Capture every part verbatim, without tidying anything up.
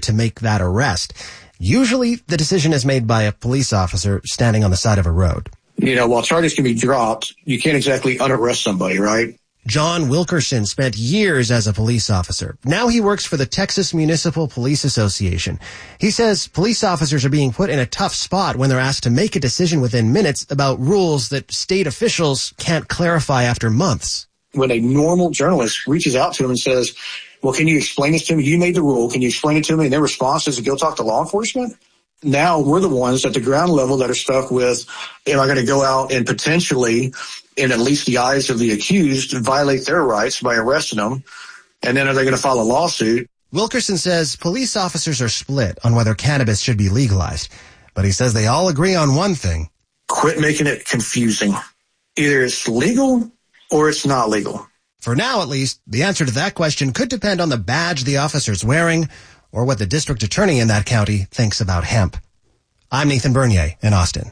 to make that arrest. Usually the decision is made by a police officer standing on the side of a road. You know, while charges can be dropped, you can't exactly unarrest somebody, right? John Wilkerson spent years as a police officer. Now he works for the Texas Municipal Police Association. He says police officers are being put in a tough spot when they're asked to make a decision within minutes about rules that state officials can't clarify after months. When a normal journalist reaches out to him and says, well, can you explain this to me? You made the rule. Can you explain it to me? And their response is to go talk to law enforcement. Now we're the ones at the ground level that are stuck with, am I going to go out and potentially, in at least the eyes of the accused, violate their rights by arresting them? And then are they going to file a lawsuit? Wilkerson says police officers are split on whether cannabis should be legalized. But he says they all agree on one thing. Quit making it confusing. Either it's legal or it's not legal. For now, at least, the answer to that question could depend on the badge the officer's wearing or what the district attorney in that county thinks about hemp. I'm Nathan Bernier in Austin.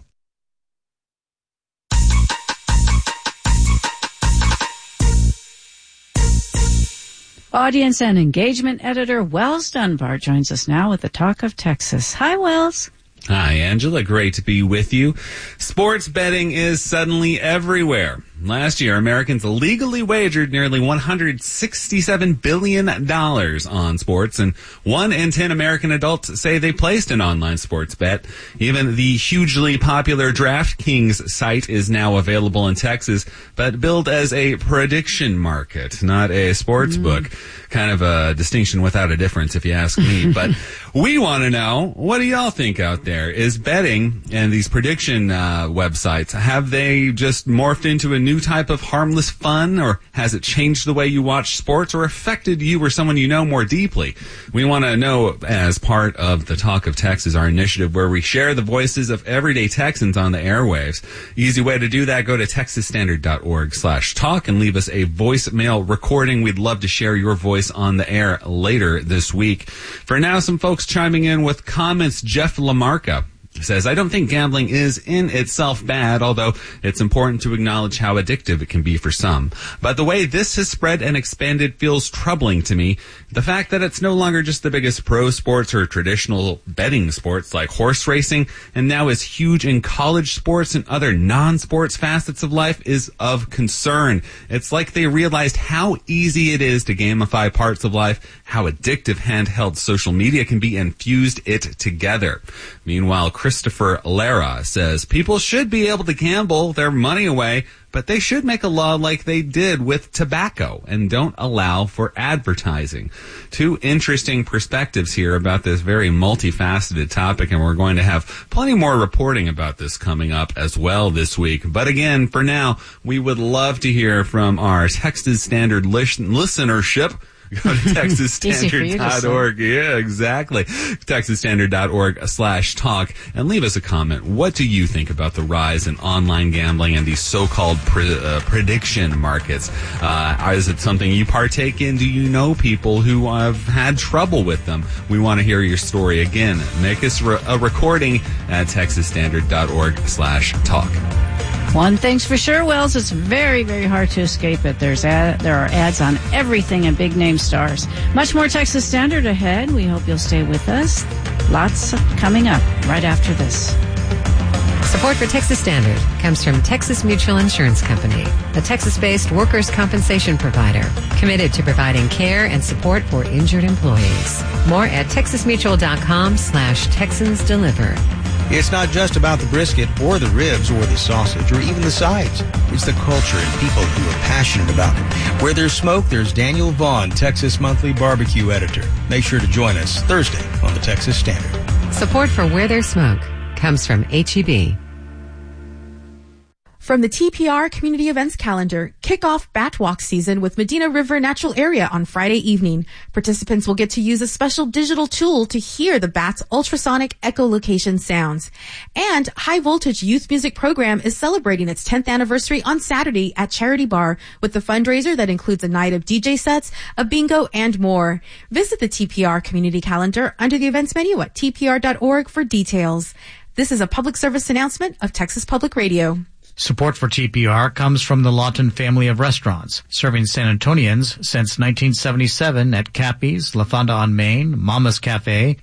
Audience and engagement editor Wells Dunbar joins us now with the Talk of Texas. Hi, Wells. Hi, Angela. Great to be with you. Sports betting is suddenly everywhere. Last year, Americans legally wagered nearly one hundred sixty-seven billion dollars on sports, and one in ten American adults say they placed an online sports bet. Even the hugely popular DraftKings site is now available in Texas, but billed as a prediction market, not a sports mm. book. Kind of a distinction without a difference, if you ask me. But we want to know, what do y'all think out there? Is betting and these prediction uh, websites, have they just morphed into a new type of harmless fun, or has it changed the way you watch sports or affected you or someone you know more deeply? We want to know as part of the Talk of Texas, our initiative where we share the voices of everyday Texans on the airwaves. Easy way to do that, go to texas standard dot org slash talk and leave us a voicemail recording. We'd love to share your voice on the air later this week. For now, some folks chiming in with comments. Jeff Lamarca says, I don't think gambling is in itself bad, although it's important to acknowledge how addictive it can be for some. But the way this has spread and expanded feels troubling to me. The fact that it's no longer just the biggest pro sports or traditional betting sports like horse racing, and now is huge in college sports and other non-sports facets of life is of concern. It's like they realized how easy it is to gamify parts of life, how addictive handheld social media can be, and fused it together. Meanwhile, Christopher Lara says, people should be able to gamble their money away, but they should make a law like they did with tobacco and don't allow for advertising. Two interesting perspectives here about this very multifaceted topic, and we're going to have plenty more reporting about this coming up as well this week. But again, for now, we would love to hear from our Texas Standard listen- listenership. Go to texas standard dot org. Yeah, exactly. texas standard dot org slash talk and leave us a comment. What do you think about the rise in online gambling and these so-called pre- uh, prediction markets? Uh, is it something you partake in? Do you know people who have had trouble with them? We want to hear your story. Again, make us re- a recording at texas standard dot org slash talk. One thing's for sure, Wells, it's very, very hard to escape it. There's ad, there are ads on everything and big name stars. Much more Texas Standard ahead. We hope you'll stay with us. Lots coming up right after this. Support for Texas Standard comes from Texas Mutual Insurance Company, a Texas-based workers' compensation provider committed to providing care and support for injured employees. More at texasmutual.com slash Texans Deliver. It's not just about the brisket or the ribs or the sausage or even the sides. It's the culture and people who are passionate about it. Where there's smoke, there's Daniel Vaughn, Texas Monthly Barbecue Editor. Make sure to join us Thursday on the Texas Standard. Support for Where There's Smoke comes from H E B. From the T P R Community Events Calendar, kick off Bat Walk season with Medina River Natural Area on Friday evening. Participants will get to use a special digital tool to hear the bats' ultrasonic echolocation sounds. And High Voltage Youth Music Program is celebrating its tenth anniversary on Saturday at Charity Bar with the fundraiser that includes a night of D J sets, a bingo, and more. Visit the T P R Community Calendar under the events menu at t p r dot org for details. This is a public service announcement of Texas Public Radio. Support for T P R comes from the Lawton family of restaurants, serving San Antonians since nineteen seventy-seven at Cappy's, La Fonda on Main, Mama's Cafe,